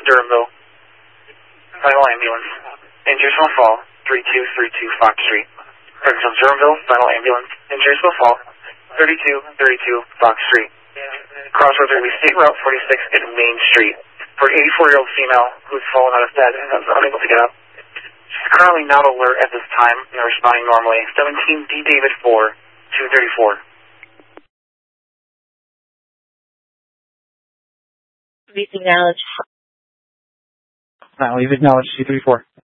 Durhamville. Final ambulance. Injuries will fall. 3232 Fox Street. Ferguson, Durhamville. Final ambulance. Injuries will fall. 3232 Fox Street. Crossroads will be State Route 46 and Main Street. For an 84-year-old female who's fallen out of bed and is unable to get up. She's currently not alert at this time and responding normally. 17 D. David 4, 234. We've acknowledged. We've acknowledged 234.